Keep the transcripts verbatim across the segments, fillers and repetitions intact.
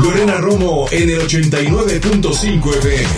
Lorena Romo en el ochenta y nueve punto cinco F M.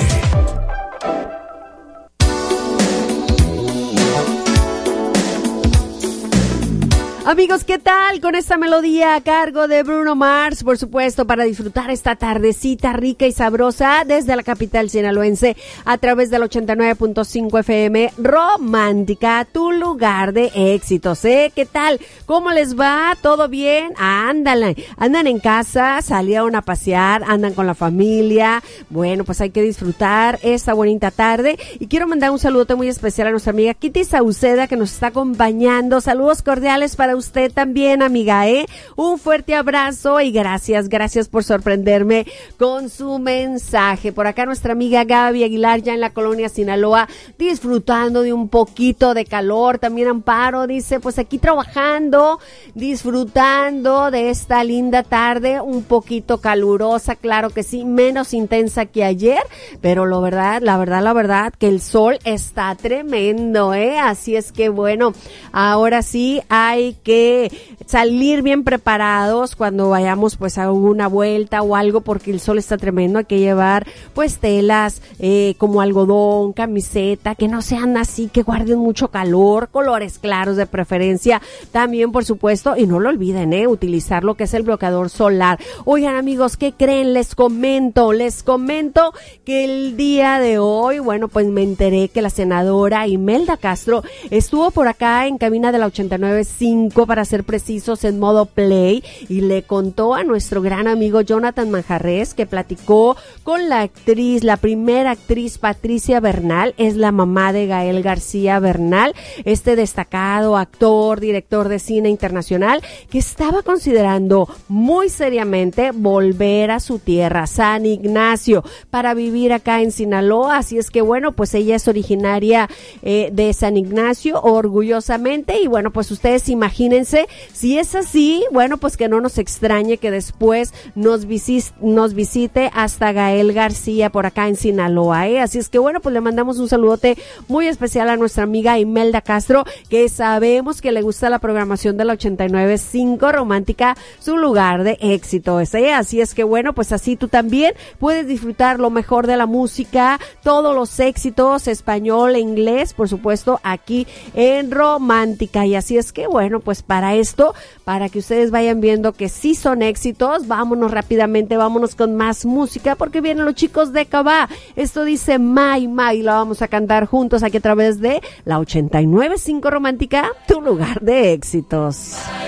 Amigos, ¿qué tal? Con esta melodía a cargo de Bruno Mars, por supuesto, para disfrutar esta tardecita rica y sabrosa desde la capital sinaloense a través del ochenta y nueve punto cinco F M, Romántica, tu lugar de éxitos, ¿eh? ¿Qué tal? ¿Cómo les va? ¿Todo bien? Ándale, andan en casa, salieron a pasear, andan con la familia. Bueno, pues hay que disfrutar esta bonita tarde y quiero mandar un saludo muy especial a nuestra amiga Kitty Sauceda, que nos está acompañando. Saludos cordiales para usted también, amiga, ¿eh? Un fuerte abrazo y gracias, gracias por sorprenderme con su mensaje. Por acá nuestra amiga Gaby Aguilar, ya en la colonia Sinaloa, disfrutando de un poquito de calor. También Amparo dice, pues aquí trabajando, disfrutando de esta linda tarde, un poquito calurosa, claro que sí, menos intensa que ayer, pero lo verdad, la verdad, la verdad, que el sol está tremendo, ¿eh? Así es que bueno, ahora sí hay que salir bien preparados cuando vayamos pues a una vuelta o algo, porque el sol está tremendo. Hay que llevar pues telas eh, como algodón, camiseta, que no sean así, que guarden mucho calor, colores claros de preferencia también, por supuesto, y no lo olviden, eh, utilizar lo que es el bloqueador solar. Oigan, amigos, ¿qué creen? Les comento, les comento que el día de hoy, bueno, pues me enteré que la senadora Imelda Castro estuvo por acá en cabina de la ochenta y nueve punto cinco, para ser precisos, en modo play, y le contó a nuestro gran amigo Jonathan Manjarres que platicó con la actriz, la primera actriz Patricia Bernal, es la mamá de Gael García Bernal, este destacado actor, director de cine internacional, que estaba considerando muy seriamente volver a su tierra, San Ignacio, para vivir acá en Sinaloa. Así es que bueno, pues ella es originaria eh, de San Ignacio, orgullosamente, y bueno, pues ustedes imagínense, si es así, bueno, pues que no nos extrañe que después nos, visis, nos visite hasta Gael García por acá en Sinaloa, ¿eh? Así es que bueno, pues le mandamos un saludote muy especial a nuestra amiga Imelda Castro, que sabemos que le gusta la programación de la ochenta y nueve punto cinco Romántica, su lugar de éxito, ¿eh? Así es que bueno, pues así tú también puedes disfrutar lo mejor de la música, todos los éxitos, español e inglés, por supuesto, aquí en Romántica. Y así es que bueno, pues para esto, para que ustedes vayan viendo que sí son éxitos, vámonos rápidamente, vámonos con más música, porque vienen los chicos de Cabá. Esto dice May May, la vamos a cantar juntos aquí a través de la ochenta y nueve punto cinco Romántica, tu lugar de éxitos.